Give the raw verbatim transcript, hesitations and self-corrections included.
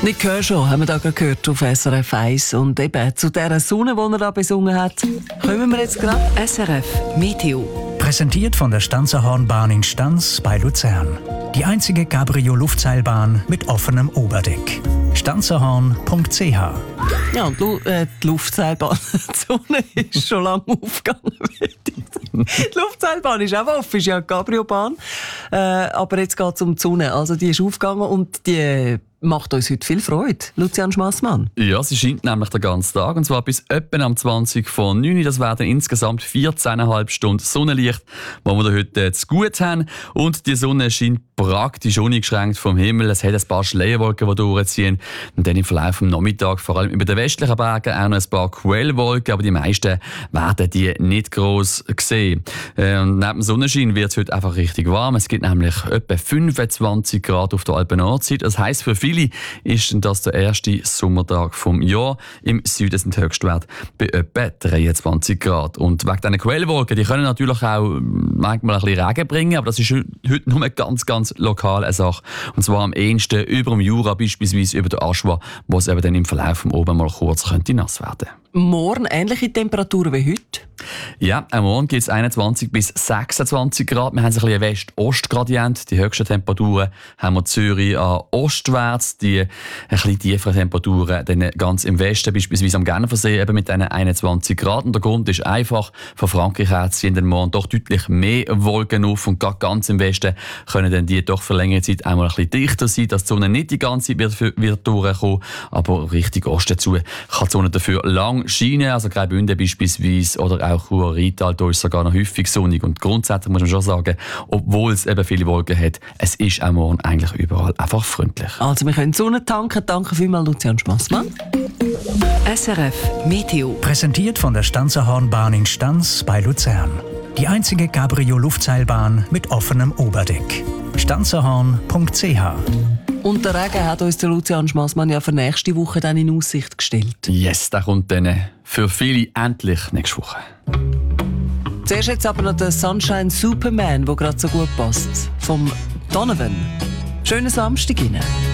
Nick Kershaw haben wir da gerade gehört auf S R F eins. Und eben zu dieser Sonne, die er da besungen hat, kommen wir jetzt gerade. S R F Meteo. Präsentiert von der Stanzerhornbahn in Stanz bei Luzern. Die einzige Cabrio-Luftseilbahn mit offenem Oberdeck. stanzerhorn punkt c h. Ja, und Lu- äh, die Luftseilbahn, die Sonne ist schon lange aufgegangen. Die Luftseilbahn ist auch offen, ist ja eine Cabrio-Bahn. Äh, aber jetzt geht es um die Sonne. Also die ist aufgegangen und die macht uns heute viel Freude. Lucian Schmassmann. Ja, sie scheint nämlich den ganzen Tag. Und zwar bis etwa am zwanzig vor neun Uhr. Das werden insgesamt vierzehn Komma fünf Stunden Sonnenlicht, die wir heute zu gut haben. Und die Sonne scheint praktisch uneingeschränkt vom Himmel. Es hat ein paar Schleierwolken, die durchziehen. Und dann im Verlauf des Nachmittags, vor allem über den westlichen Bergen, auch noch ein paar Quellwolken. Aber die meisten werden die nicht gross sehen. Äh, Und neben dem Sonnenschein wird es heute einfach richtig warm. Es gibt nämlich etwa fünfundzwanzig Grad auf der Alpen-Nordseite. Das heisst, für viele ist das der erste Sommertag vom Jahr. Im Süden sind die Höchstwerte bei etwa dreiundzwanzig Grad. Und wegen diesen Quellwolken, die können natürlich auch manchmal ein bisschen Regen bringen, aber das ist heute nur ganz, ganz lokal eine Sache. Und zwar am ehesten über dem Jura, beispielsweise über der Aschwa, wo es eben dann im Verlauf vom Oben mal kurz könnte nass werden. Morgen ähnliche Temperaturen wie heute? Ja, am Morgen gibt es einundzwanzig bis sechsundzwanzig Grad. Wir haben so ein bisschen West-Ost-Gradient. Die höchsten Temperaturen haben wir Zürich an ostwärts. Die ein bisschen tieferen Temperaturen dann ganz im Westen, beispielsweise am Genfersee, eben mit diesen einundzwanzig Grad. Und der Grund ist einfach, von Frankreich her ziehen den Morgen doch deutlich mehr Wolken auf. Und gerade ganz im Westen können dann die doch für längere Zeit einmal ein bisschen dichter sein, dass die Sonne nicht die ganze Zeit wird, wird durchkommen. Aber richtig Osten zu kann die Sonne dafür lang scheinen. Also Graubünden beispielsweise oder auch Chur-Rital, da ist es sogar noch häufig sonnig. Und grundsätzlich muss man schon sagen, obwohl es eben viele Wolken hat, es ist auch morgen eigentlich überall einfach freundlich. Also wir können Sonne tanken. Danke vielmals, Lucian Schmassmann. S R F Meteo. Präsentiert von der Stanzerhornbahn in Stanz bei Luzern. Die einzige Cabrio-Luftseilbahn mit offenem Oberdeck. stanzerhorn punkt c h. Und der Regen hat uns der Lucian Schmassmann ja für nächste Woche dann in Aussicht gestellt. Yes, der kommt dann für viele endlich nächste Woche. Zuerst jetzt aber noch der Sunshine Superman, der gerade so gut passt. Vom Donovan. Schönen Samstag Ihnen.